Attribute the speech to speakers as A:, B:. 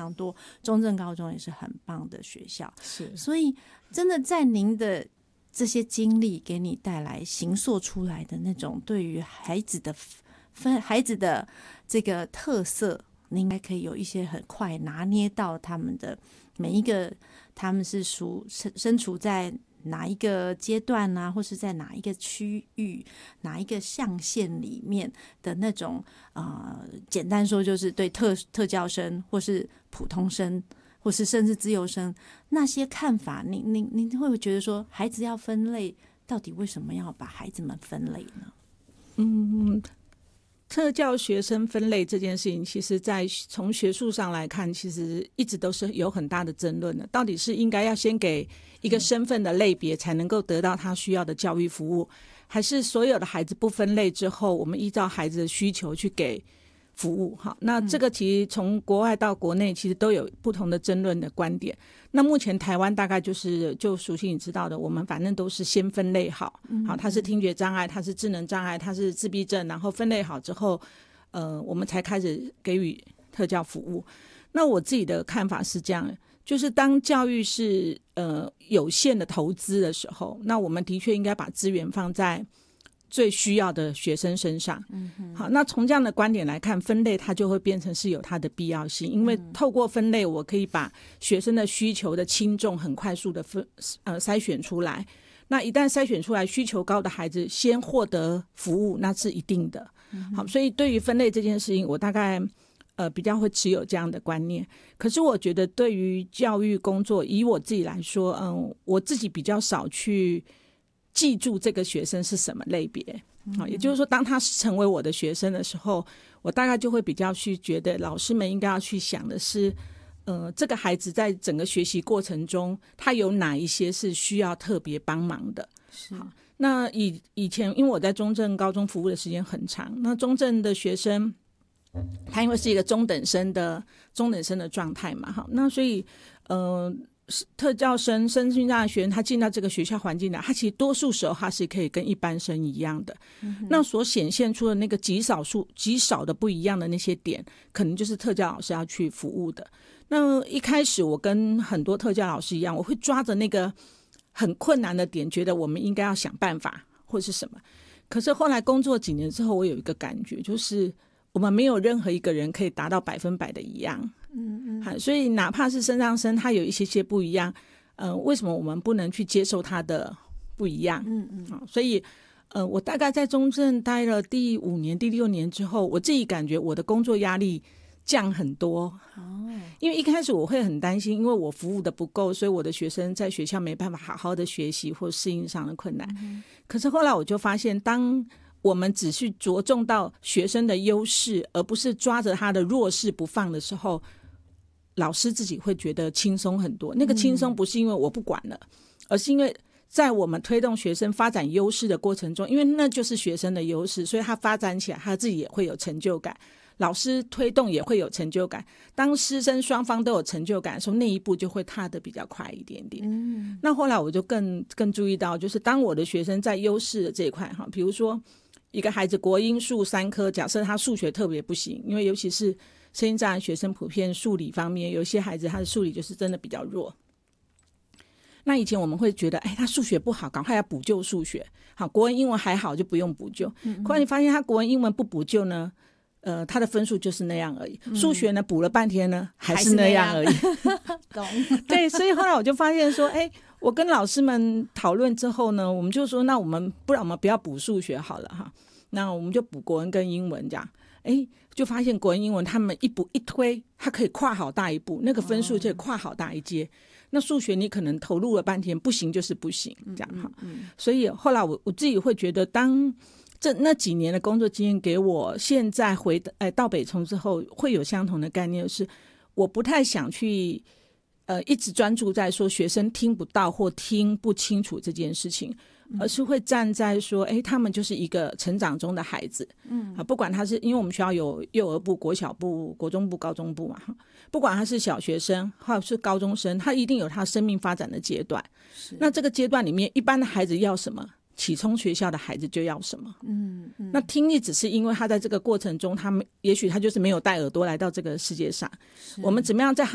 A: 常多，中正高中也是很棒的学校。
B: 是，
A: 所以真的在您的这些经历给你带来形塑出来的那种对于孩子的这个特色，你应该可以有一些很快拿捏到他们的每一个，他们是身处在哪一个阶段啊，或是在哪一个区域、哪一个象限里面的那种简单说就是对特教生或是普通生或是甚至自由生那些看法，您会不会觉得说孩子要分类，到底为什么要把孩子们分类呢？
B: 特教学生分类这件事情，其实在从学术上来看，其实一直都是有很大的争论的。到底是应该要先给一个身份的类别才能够得到他需要的教育服务，还是所有的孩子不分类之后，我们依照孩子的需求去给服务？好，那这个其实从国外到国内其实都有不同的争论的观点。那目前台湾大概就熟悉你知道的，我们反正都是先分类好，好，他是听觉障碍，他是智能障碍，他是自闭症，然后分类好之后，我们才开始给予特教服务。那我自己的看法是这样，就是当教育是有限的投资的时候，那我们的确应该把资源放在最需要的学生身上。好，那从这样的观点来看，分类它就会变成是有它的必要性，因为透过分类我可以把学生的需求的轻重很快速的筛选出来。那一旦筛选出来需求高的孩子先获得服务，那是一定的。好，所以对于分类这件事情，我大概比较会持有这样的观念。可是我觉得对于教育工作，以我自己来说，我自己比较少去记住这个学生是什么类别。也就是说当他成为我的学生的时候，我大概就会比较去觉得老师们应该要去想的是这个孩子在整个学习过程中他有哪一些是需要特别帮忙的。好，那以前因为我在中正高中服务的时间很长，那中正的学生他因为是一个中等生的状态嘛，好，那所以特教生、身心障碍学生，他进到这个学校环境来，他其实多数时候他是可以跟一般生一样的。那所显现出的那个极少的不一样的那些点，可能就是特教老师要去服务的。那一开始我跟很多特教老师一样，我会抓着那个很困难的点，觉得我们应该要想办法或是什么。可是后来工作几年之后，我有一个感觉，就是我们没有任何一个人可以达到100%的一样。所以哪怕是身障生他有一些不一样，为什么我们不能去接受他的不一样？所以我大概在中正待了第5年第6年之后，我自己感觉我的工作压力降很多。因为一开始我会很担心，因为我服务的不够，所以我的学生在学校没办法好好的学习或适应上的困难。可是后来我就发现，当我们只是着重到学生的优势，而不是抓着他的弱势不放的时候，老师自己会觉得轻松很多。那个轻松不是因为我不管了，而是因为在我们推动学生发展优势的过程中，因为那就是学生的优势，所以他发展起来他自己也会有成就感，老师推动也会有成就感。当师生双方都有成就感的时候，那一步就会踏得比较快一点点。那后来我就更注意到，就是当我的学生在优势的这一块，比如说一个孩子国英数3科，假设他数学特别不行，因为尤其是身心障碍学生普遍数理方面，有些孩子他的数理就是真的比较弱。那以前我们会觉得他数学不好，赶快要补救数学。好，国文英文还好就不用补救。后来你发现他国文英文不补救呢，他的分数就是那样而已。数学呢补了半天呢还是那样而已。
A: 懂。
B: 对，所以后来我就发现说我跟老师们讨论之后呢，我们就说那不然我们不要补数学好了哈，那我们就补国文跟英文这样。就发现国文英文他们一补一推，他可以跨好大一步，那个分数就可以跨好大一阶。那数学你可能投入了半天，不行就是不行这样哈。所以后来我自己会觉得，当那几年的工作经验给我现在到北崇之后会有相同的概念，就是我不太想去一直专注在说学生听不到或听不清楚这件事情，而是会站在说他们就是一个成长中的孩子。不管他是因为我们学校有幼儿部、国小部、国中部、高中部嘛，不管他是小学生或者是高中生，他一定有他生命发展的阶段。那这个阶段里面一般的孩子要什么，启聪学校的孩子就要什么。那听力只是因为他在这个过程中也许他就是没有戴耳朵来到这个世界上，我们怎么样在他